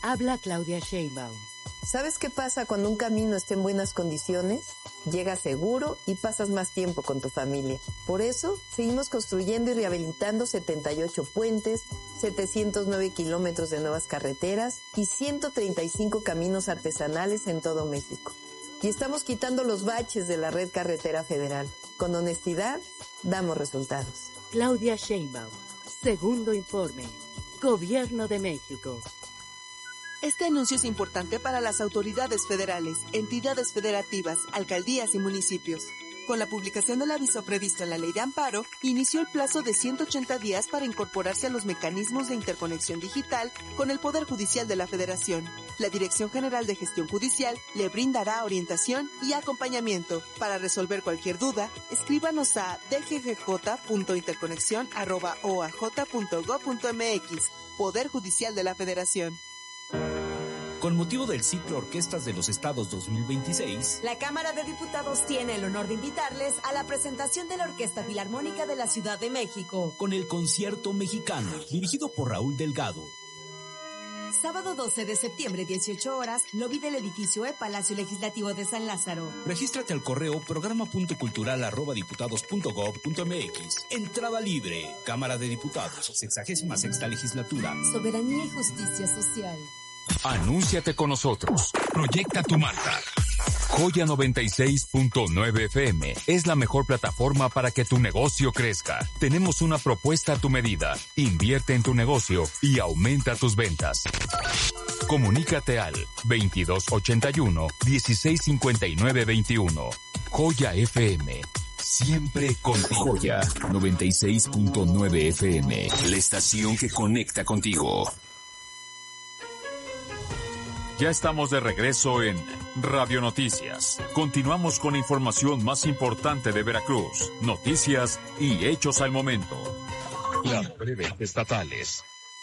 Habla Claudia Sheinbaum. ¿Sabes qué pasa cuando un camino está en buenas condiciones? Llegas seguro y pasas más tiempo con tu familia. Por eso, seguimos construyendo y rehabilitando 78 puentes, 709 kilómetros de nuevas carreteras y 135 caminos artesanales en todo México. Y estamos quitando los baches de la red carretera federal. Con honestidad, damos resultados. Claudia Sheinbaum. Segundo informe. Gobierno de México. Este anuncio es importante para las autoridades federales, entidades federativas, alcaldías y municipios. Con la publicación del aviso previsto en la Ley de Amparo, inició el plazo de 180 días para incorporarse a los mecanismos de interconexión digital con el Poder Judicial de la Federación. La Dirección General de Gestión Judicial le brindará orientación y acompañamiento. Para resolver cualquier duda, escríbanos a dggj.interconexión@oaj.gov.mx. Poder Judicial de la Federación. Con motivo del ciclo Orquestas de los Estados 2026, la Cámara de Diputados tiene el honor de invitarles a la presentación de la Orquesta Filarmónica de la Ciudad de México, con el Concierto Mexicano, dirigido por Raúl Delgado. Sábado 12 de septiembre, 18 horas, lobby del edificio Palacio Legislativo de San Lázaro. Regístrate al correo programa.cultural@diputados.gov.mx. Entrada libre. Cámara de Diputados, 66ª legislatura. Soberanía y justicia social. Anúnciate con nosotros. Proyecta tu marca. Joya 96.9 FM es la mejor plataforma para que tu negocio crezca. Tenemos una propuesta a tu medida. Invierte en tu negocio y aumenta tus ventas. Comunícate al 2281-165921. Joya FM. Siempre contigo. Joya 96.9 FM. La estación que conecta contigo. Ya estamos de regreso en Radio Noticias. Continuamos con la información más importante de Veracruz, noticias y hechos al momento. Las breves estatales.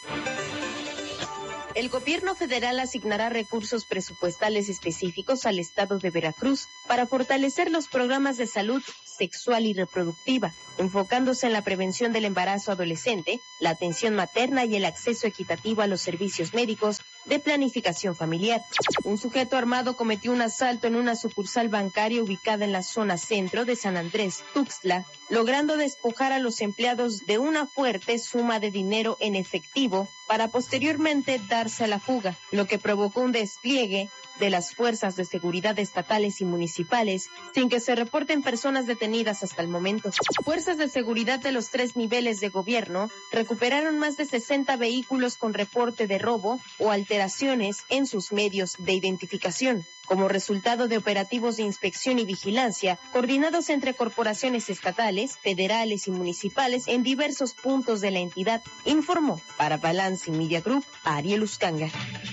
El gobierno federal asignará recursos presupuestales específicos al estado de Veracruz para fortalecer los programas de salud sexual y reproductiva, enfocándose en la prevención del embarazo adolescente, la atención materna y el acceso equitativo a los servicios médicos de planificación familiar. Un sujeto armado cometió un asalto en una sucursal bancaria ubicada en la zona centro de San Andrés, Tuxtla, logrando despojar a los empleados de una fuerte suma de dinero en efectivo para posteriormente darse a la fuga, lo que provocó un despliegue de las fuerzas de seguridad estatales y municipales, sin que se reporten personas detenidas hasta el momento. Fuerzas de seguridad de los 3 niveles de gobierno recuperaron más de 60 vehículos con reporte de robo o alteraciones en sus medios de identificación, como resultado de operativos de inspección y vigilancia coordinados entre corporaciones estatales, federales y municipales en diversos puntos de la entidad, informó para Balance Media Group Ariel Uscanga.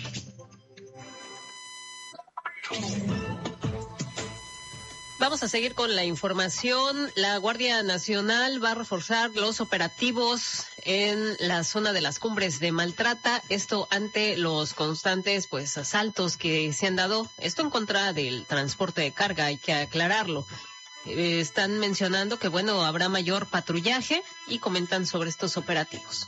Vamos a seguir con la información. La Guardia Nacional va a reforzar los operativos en la zona de las Cumbres de Maltrata, esto ante los constantes asaltos que se han dado, esto en contra del transporte de carga, hay que aclararlo. Están mencionando que habrá mayor patrullaje y comentan sobre estos operativos.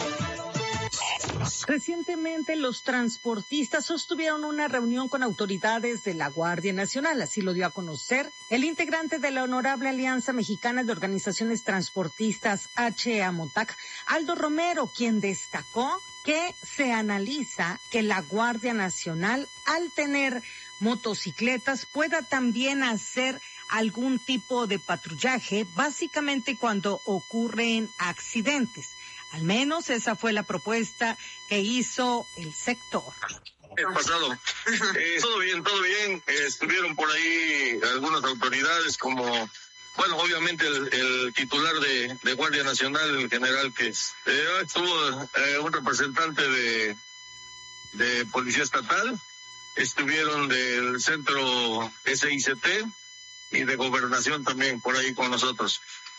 Recientemente los transportistas sostuvieron una reunión con autoridades de la Guardia Nacional, así lo dio a conocer el integrante de la Honorable Alianza Mexicana de Organizaciones Transportistas HAMOTAC, Aldo Romero, quien destacó que se analiza que la Guardia Nacional, al tener motocicletas, pueda también hacer algún tipo de patrullaje, básicamente cuando ocurren accidentes. Al menos esa fue la propuesta que hizo el sector. Pasado. Todo bien. Estuvieron por ahí algunas autoridades como, obviamente el titular de Guardia Nacional, el general que estuvo un representante de Policía Estatal, estuvieron del Centro SICT y de Gobernación también por ahí con nosotros.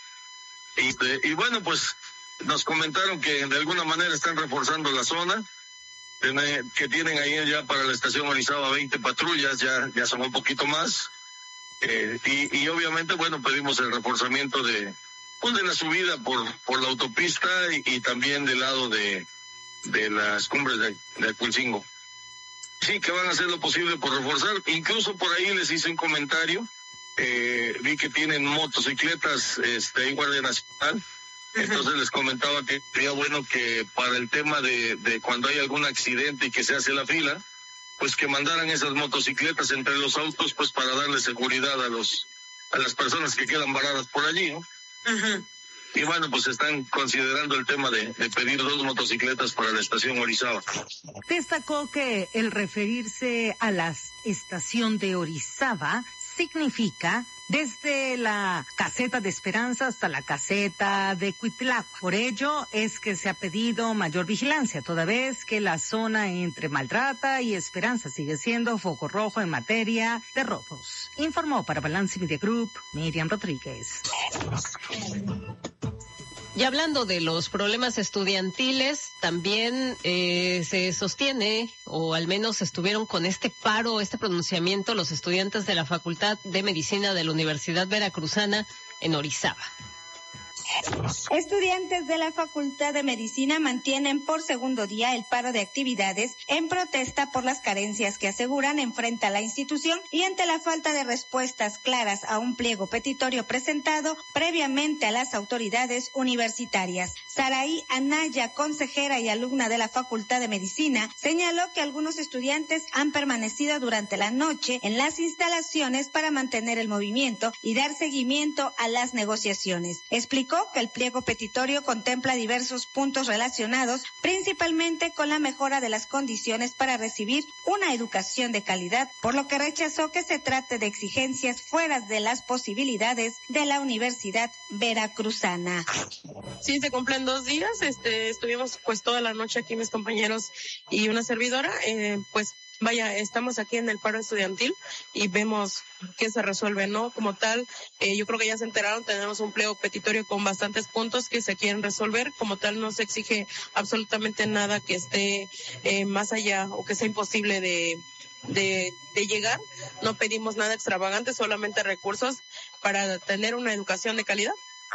Nos comentaron que de alguna manera están reforzando la zona, que tienen ahí ya para la estación Orizaba 20 patrullas, ya son un poquito más, y obviamente pedimos el reforzamiento de la subida por la autopista y también del lado de las cumbres de Acuilcingo. sí, que van a hacer lo posible por reforzar. Incluso por ahí les hice un comentario. Vi que tienen motocicletas en Guardia Nacional. Entonces les comentaba que sería bueno que para el tema de cuando hay algún accidente y que se hace la fila, pues que mandaran esas motocicletas entre los autos, pues para darle seguridad a las personas que quedan varadas por allí, ¿no? Y bueno, pues están considerando el tema de pedir 2 motocicletas para la estación Orizaba. Destacó que el referirse a la estación de Orizaba significa desde la caseta de Esperanza hasta la caseta de Cuitláhuac. Por ello es que se ha pedido mayor vigilancia, toda vez que la zona entre Maltrata y Esperanza sigue siendo foco rojo en materia de robos. Informó para Balance Media Group, Miriam Rodríguez. Y hablando de los problemas estudiantiles, también se sostiene, o al menos estuvieron con este paro, este pronunciamiento, los estudiantes de la Facultad de Medicina de la Universidad Veracruzana en Orizaba. Estudiantes de la Facultad de Medicina mantienen por segundo día el paro de actividades en protesta por las carencias que aseguran enfrenta la institución y ante la falta de respuestas claras a un pliego petitorio presentado previamente a las autoridades universitarias. Saraí Anaya, consejera y alumna de la Facultad de Medicina, señaló que algunos estudiantes han permanecido durante la noche en las instalaciones para mantener el movimiento y dar seguimiento a las negociaciones. Explicó que el pliego petitorio contempla diversos puntos relacionados principalmente con la mejora de las condiciones para recibir una educación de calidad, por lo que rechazó que se trate de exigencias fuera de las posibilidades de la Universidad Veracruzana. Sí, se cumplen 2 días, estuvimos pues toda la noche aquí mis compañeros y una servidora, pues vaya, estamos aquí en el paro estudiantil y vemos que se resuelve, ¿no? Como tal, yo creo que ya se enteraron, tenemos un pliego petitorio con bastantes puntos que se quieren resolver. Como tal, no se exige absolutamente nada que esté más allá o que sea imposible de llegar. No pedimos nada extravagante, solamente recursos para tener una educación de calidad.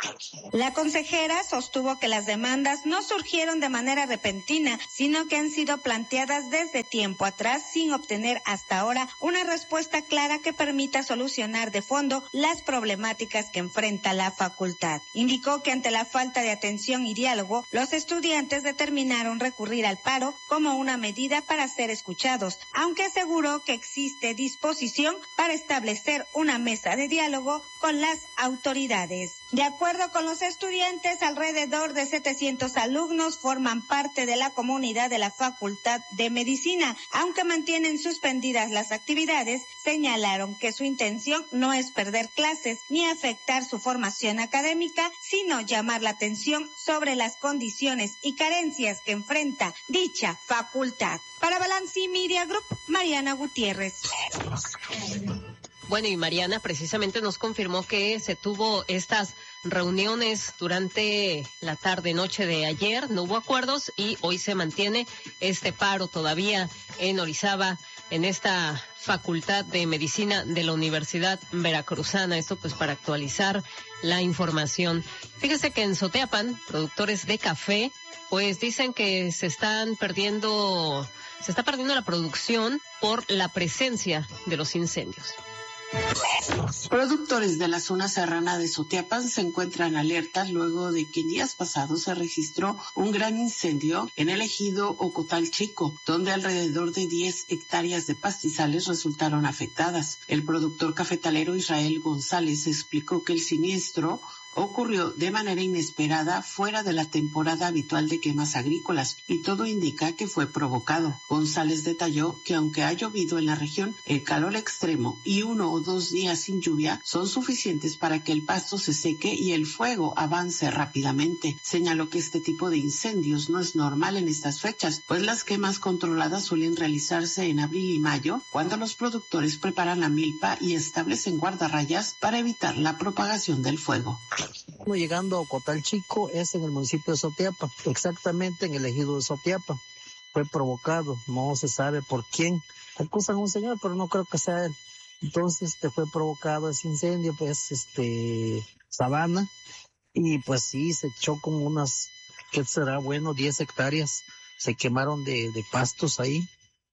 La consejera sostuvo que las demandas no surgieron de manera repentina, sino que han sido planteadas desde tiempo atrás sin obtener hasta ahora una respuesta clara que permita solucionar de fondo las problemáticas que enfrenta la facultad. Indicó que ante la falta de atención y diálogo, los estudiantes determinaron recurrir al paro como una medida para ser escuchados, aunque aseguró que existe disposición para establecer una mesa de diálogo con las autoridades. De acuerdo con los estudiantes, alrededor de 700 alumnos forman parte de la comunidad de la Facultad de Medicina. Aunque mantienen suspendidas las actividades, señalaron que su intención no es perder clases ni afectar su formación académica, sino llamar la atención sobre las condiciones y carencias que enfrenta dicha facultad. Para Balance Media Group, Mariana Gutiérrez. Bueno, y Mariana precisamente nos confirmó que se tuvo estas reuniones durante la tarde-noche de ayer, no hubo acuerdos y hoy se mantiene este paro todavía en Orizaba, en esta Facultad de Medicina de la Universidad Veracruzana. Esto pues para actualizar la información. Fíjese que en Soteapan, productores de café, pues dicen que se está perdiendo la producción por la presencia de los incendios. Productores de la zona serrana de Soteapan se encuentran alertas luego de que en días pasados se registró un gran incendio en el ejido Ocotal Chico, donde alrededor de 10 hectáreas de pastizales resultaron afectadas. El productor cafetalero Israel González explicó que el siniestro ocurrió de manera inesperada fuera de la temporada habitual de quemas agrícolas y todo indica que fue provocado. González detalló que aunque ha llovido en la región, el calor extremo y 1 o 2 días sin lluvia son suficientes para que el pasto se seque y el fuego avance rápidamente. Señaló que este tipo de incendios no es normal en estas fechas, pues las quemas controladas suelen realizarse en abril y mayo, cuando los productores preparan la milpa y establecen guardarrayas para evitar la propagación del fuego. Llegando a Ocotal Chico es en el municipio de Soteapan, exactamente en el ejido de Soteapan. Fue provocado, no se sabe por quién. Acusan a un señor, pero no creo que sea él. Entonces fue provocado ese incendio, pues sabana, y pues sí, se echó como unas, ¿qué será? Bueno, 10 hectáreas se quemaron de pastos ahí.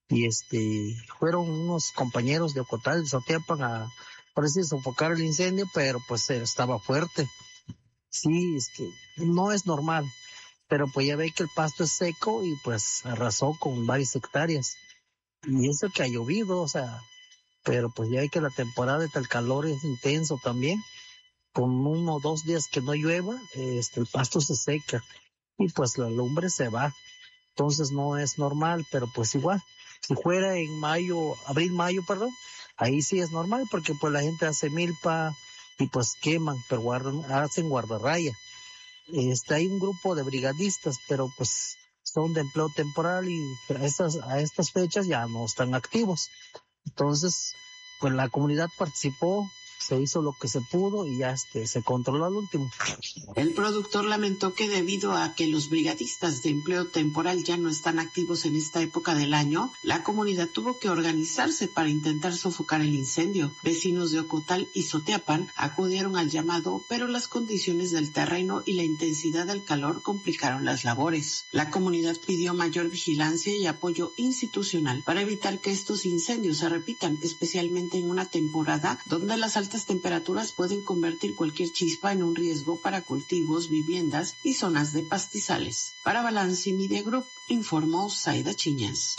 y fueron unos compañeros de Ocotal, de Sotiapan, a sofocar el incendio, pero pues estaba fuerte. Sí, es que no es normal, pero pues ya ve que el pasto es seco y pues arrasó con varias hectáreas. Y eso que ha llovido, pero pues ya ve que la temporada del calor es intenso también. Con 1 o 2 días que no llueva, el pasto se seca y pues la lumbre se va. Entonces no es normal, pero pues igual, si fuera en abril-mayo, ahí sí es normal porque pues la gente hace milpa y pues queman, pero hacen guardarraya. Hay un grupo de brigadistas, pero pues son de empleo temporal y a estas fechas ya no están activos. Entonces, pues la comunidad participó, se hizo lo que se pudo y ya se controló al último. El productor lamentó que debido a que los brigadistas de empleo temporal ya no están activos en esta época del año, la comunidad tuvo que organizarse para intentar sofocar el incendio. Vecinos de Ocotal y Sotiapan acudieron al llamado, pero las condiciones del terreno y la intensidad del calor complicaron las labores. La comunidad pidió mayor vigilancia y apoyo institucional para evitar que estos incendios se repitan, especialmente en una temporada donde las altas temperaturas pueden convertir cualquier chispa en un riesgo para cultivos, viviendas y zonas de pastizales. Para Balance Media Group, informó Zaida Chiñas.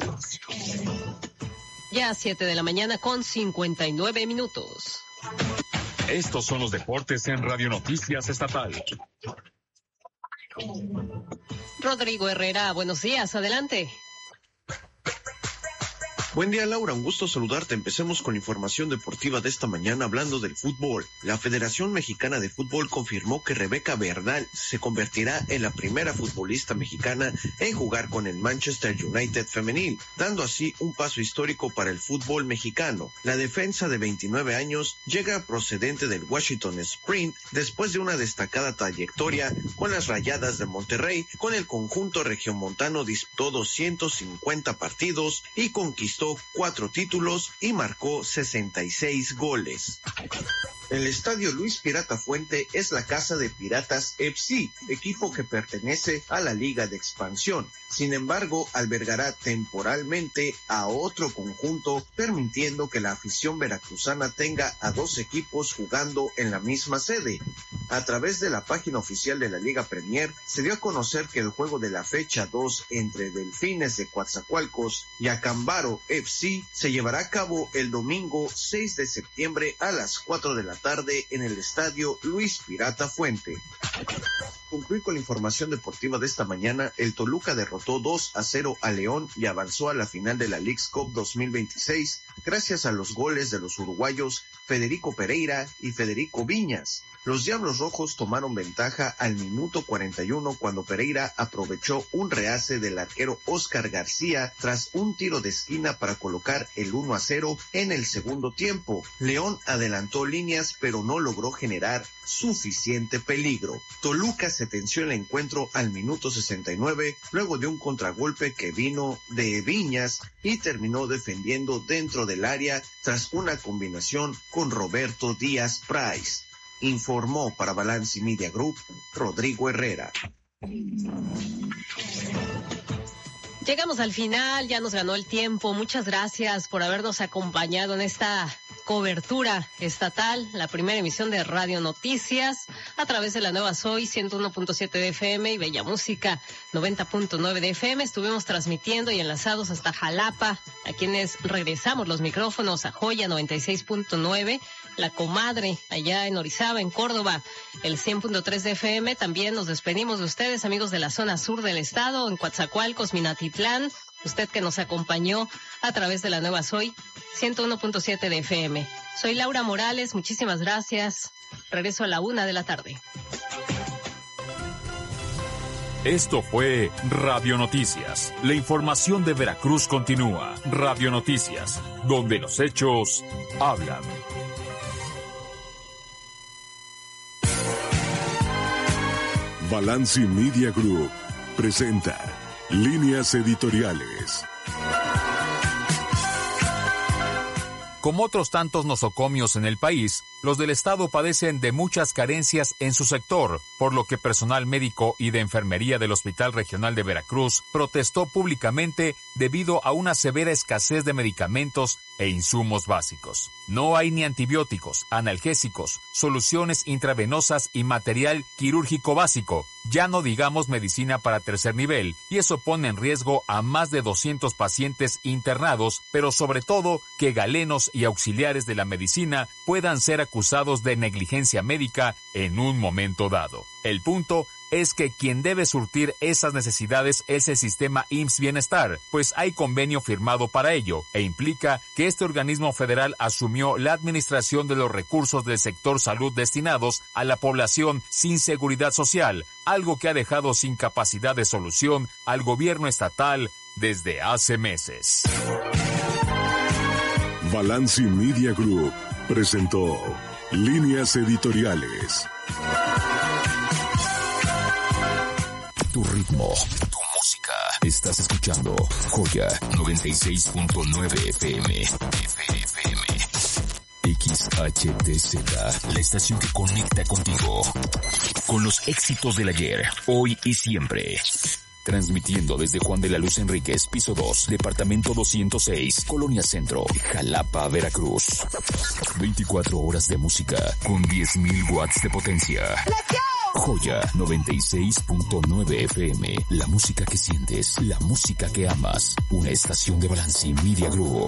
Ya 7 de la mañana con 59 minutos. Estos son los deportes en Radio Noticias Estatal. Rodrigo Herrera, buenos días, adelante. Buen día, Laura, un gusto saludarte. Empecemos con la información deportiva de esta mañana hablando del fútbol. La Federación Mexicana de Fútbol confirmó que Rebeca Bernal se convertirá en la primera futbolista mexicana en jugar con el Manchester United femenil, dando así un paso histórico para el fútbol mexicano. La defensa de 29 años llega procedente del Washington Sprint después de una destacada trayectoria con las Rayadas de Monterrey. Con el conjunto regiomontano disputó 250 partidos y conquistó 4 títulos y marcó 66 goles. El estadio Luis Pirata Fuente es la casa de Piratas FC, equipo que pertenece a la Liga de Expansión. Sin embargo, albergará temporalmente a otro conjunto, permitiendo que la afición veracruzana tenga a 2 equipos jugando en la misma sede. A través de la página oficial de la Liga Premier, se dio a conocer que el juego de la fecha 2 entre Delfines de Coatzacoalcos y Acambaro FC se llevará a cabo el domingo 6 de septiembre a las 4 de la tarde en el estadio Luis Pirata Fuente. Concluir con la información deportiva de esta mañana, el Toluca derrotó 2-0 a León y avanzó a la final de la Leagues Cup 2026 gracias a los goles de los uruguayos Federico Pereira y Federico Viñas. Los Diablos Rojos tomaron ventaja al minuto 41 cuando Pereira aprovechó un rehace del arquero Oscar García tras un tiro de esquina para colocar el 1-0 en el segundo tiempo. León adelantó líneas pero no logró generar suficiente peligro. Toluca se tensió el encuentro al minuto 69 luego de un contragolpe que vino de Viñas y terminó defendiendo dentro del área tras una combinación con Roberto Díaz Price. Informó para Balance Media Group, Rodrigo Herrera. Llegamos al final, ya nos ganó el tiempo. Muchas gracias por habernos acompañado en esta cobertura estatal, la primera emisión de Radio Noticias a través de la nueva Soy 101.7 de FM y Bella Música 90.9 de FM. Estuvimos transmitiendo y enlazados hasta Jalapa, a quienes regresamos los micrófonos a Joya 96.9, La Comadre allá en Orizaba, en Córdoba, el 100.3 de FM. También nos despedimos de ustedes, amigos de la zona sur del estado, en Coatzacoalcos, Minatitlán. Usted que nos acompañó a través de la nueva Soy 101.7 de FM. Soy Laura Morales, muchísimas gracias. Regreso a la 1:00 p.m. Esto fue Radio Noticias. La información de Veracruz continúa. Radio Noticias, donde los hechos hablan. Balance Media Group presenta Líneas Editoriales. Como otros tantos nosocomios en el país, los del Estado padecen de muchas carencias en su sector, por lo que personal médico y de enfermería del Hospital Regional de Veracruz protestó públicamente debido a una severa escasez de medicamentos e insumos básicos. No hay ni antibióticos, analgésicos, soluciones intravenosas y material quirúrgico básico, ya no digamos medicina para tercer nivel, y eso pone en riesgo a más de 200 pacientes internados, pero sobre todo que galenos y auxiliares de la medicina puedan ser acusados de negligencia médica en un momento dado. El punto es que quien debe surtir esas necesidades es el sistema IMSS Bienestar, pues hay convenio firmado para ello, e implica que este organismo federal asumió la administración de los recursos del sector salud destinados a la población sin seguridad social, algo que ha dejado sin capacidad de solución al gobierno estatal desde hace meses. Balanci Media Group presentó Líneas Editoriales. Tu ritmo, tu música. Estás escuchando Joya 96.9 FM. XHTZ, la estación que conecta contigo. Con los éxitos del ayer, hoy y siempre. Transmitiendo desde Juan de la Luz Enríquez, piso 2, departamento 206, Colonia Centro, Jalapa, Veracruz. 24 horas de música con 10.000 watts de potencia. Joya 96.9 FM, la música que sientes, la música que amas. Una estación de Balanci Media Group.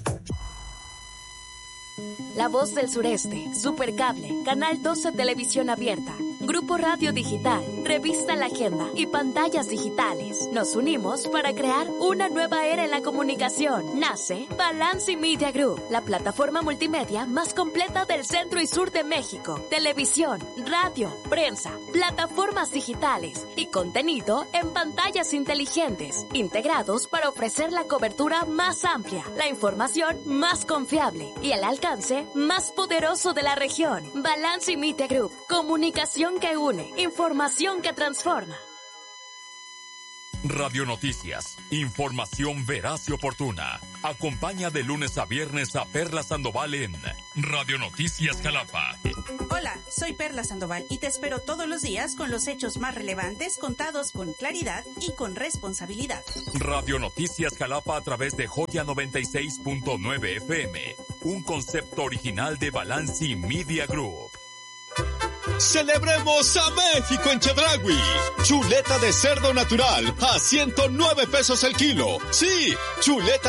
La Voz del Sureste, Supercable, Canal 12 Televisión Abierta, Grupo Radio Digital, Revista La Agenda y Pantallas Digitales. Nos unimos para crear una nueva era en la comunicación. Nace Balanci Media Group, la plataforma multimedia más completa del centro y sur de México. Televisión, radio, prensa, plataformas digitales y contenido en pantallas inteligentes, integrados para ofrecer la cobertura más amplia, la información más confiable y el alcance más poderoso de la región. Balanci Media Group, comunicación que une, información que transforma. Radio Noticias, información veraz y oportuna. Acompaña de lunes a viernes a Perla Sandoval en Radio Noticias Jalapa. Hola, soy Perla Sandoval y te espero todos los días con los hechos más relevantes contados con claridad y con responsabilidad. Radio Noticias Jalapa a través de Joya 96.9 FM, un concepto original de Balanci Media Group. ¡Celebremos a México en Chedraui! Chuleta de cerdo natural a 109 pesos el kilo. Sí, chuleta